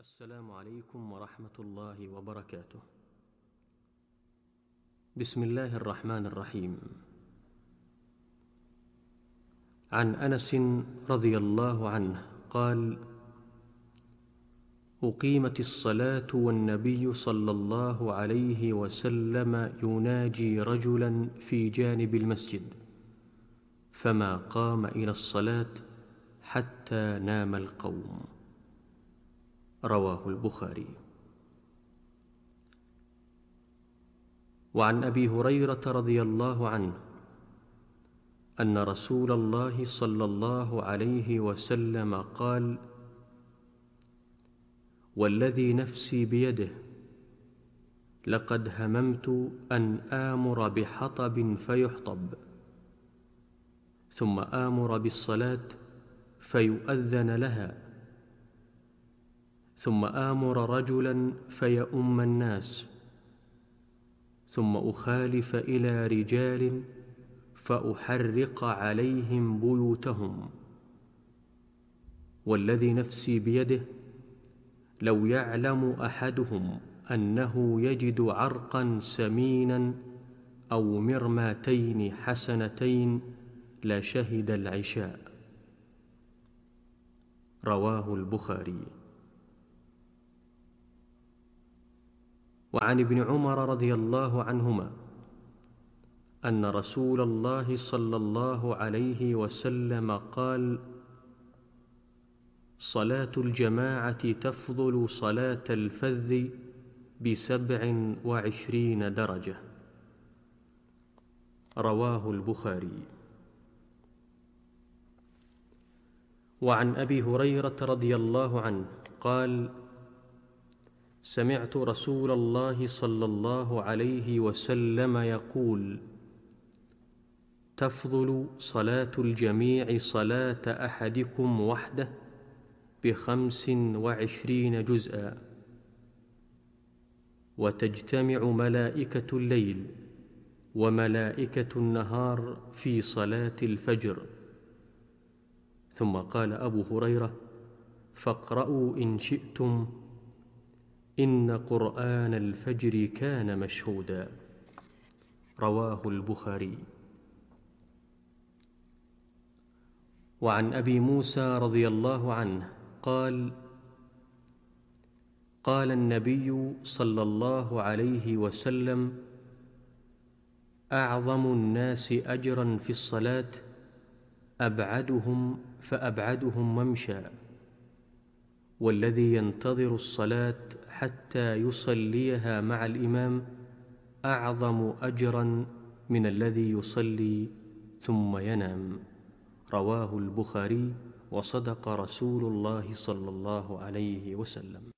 السلام عليكم ورحمة الله وبركاته. بسم الله الرحمن الرحيم. عن أنس رضي الله عنه قال: أقيمت الصلاة والنبي صلى الله عليه وسلم يناجي رجلا في جانب المسجد، فما قام إلى الصلاة حتى نام القوم. رواه البخاري. وعن أبي هريرة رضي الله عنه أن رسول الله صلى الله عليه وسلم قال: والذي نفسي بيده لقد هممت أن آمر بحطب فيحطب، ثم آمر بالصلاة فيؤذن لها، ثم آمر رجلا فيؤم الناس، ثم أخالف إلى رجال فأحرق عليهم بيوتهم. والذي نفسي بيده لو يعلم أحدهم أنه يجد عرقا سمينا أو مرماتين حسنتين لشهد العشاء. رواه البخاري. وعن ابن عمر رضي الله عنهما أن رسول الله صلى الله عليه وسلم قال: صلاة الجماعة تفضل صلاة الفذ ب27 درجة. رواه البخاري. وعن أبي هريرة رضي الله عنه قال: سمعت رسول الله صلى الله عليه وسلم يقول: تفضل صلاة الجميع صلاة أحدكم وحده ب25 جزءا، وتجتمع ملائكة الليل وملائكة النهار في صلاة الفجر. ثم قال أبو هريرة: فاقرأوا إن شئتم إن قرآن الفجر كان مشهودا. رواه البخاري. وعن أبي موسى رضي الله عنه قال: قال النبي صلى الله عليه وسلم: أعظم الناس أجرا في الصلاة أبعدهم فأبعدهم ممشى، والذي ينتظر الصلاة حتى يصليها مع الإمام أعظم أجرا من الذي يصلي ثم ينام. رواه البخاري. وصدق رسول الله صلى الله عليه وسلم.